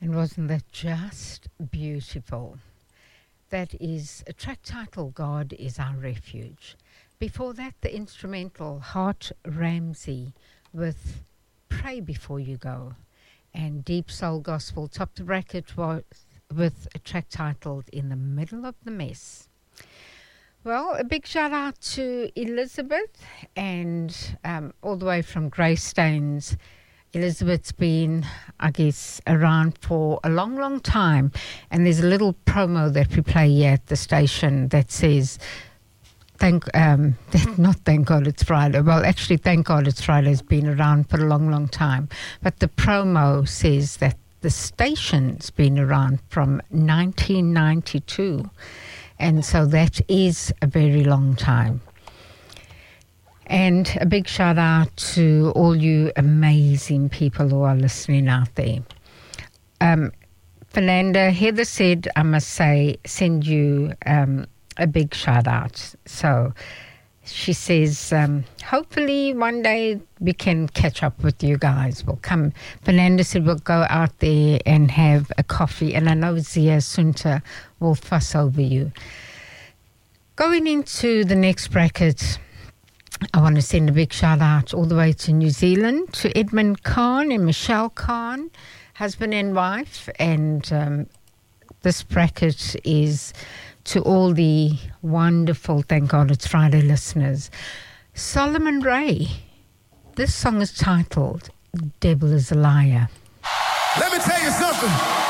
And wasn't that just beautiful? That is a track title, God is Our Refuge. Before that, the instrumental Hart Ramsey with Pray Before You Go. And Deep Soul Gospel topped the bracket with a track titled In the Middle of the Mess. Well, a big shout out to Elizabeth and all the way from Greystanes. Elizabeth's been, I guess, around for a long, long time. And there's a little promo that we play here at the station that says, not thank God it's Friday. Well, actually, thank God it's Friday has been around for a long, long time. But the promo says that the station's been around from 1992. And so that is a very long time. And a big shout out to all you amazing people who are listening out there. Fernanda, Heather said, I must say, send you a big shout out. So she says, hopefully one day we can catch up with you guys. We'll come. Fernanda said we'll go out there and have a coffee. And I know Zia Sunta will fuss over you. Going into the next bracket, I want to send a big shout out all the way to New Zealand, to Edmund Khan and Michelle Khan, husband and wife. And this bracket is to all the wonderful, thank God it's Friday listeners. Solomon Ray, this song is titled Devil is a Liar. Let me tell you something.